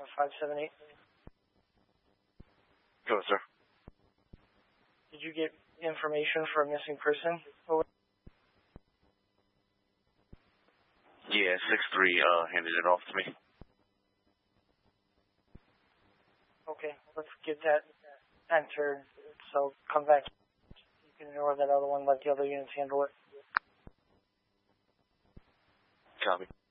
578. Go ahead, sir. Did you get information for a missing person? Yeah, 6-3 handed it off to me. Okay, let's get that entered. So come back. You can ignore that other one, let the other units handle it. Copy.